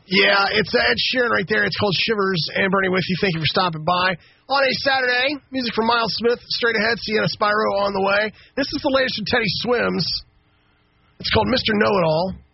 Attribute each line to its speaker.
Speaker 1: Yeah, it's Ed Sheeran right there. It's called Shivers. And Bernie with you. Thank you for stopping by. On a Saturday, music from Miles Smith, straight ahead, Sienna Spyro on the way. This is the latest from Teddy Swims. It's called Mr. Know-It-All.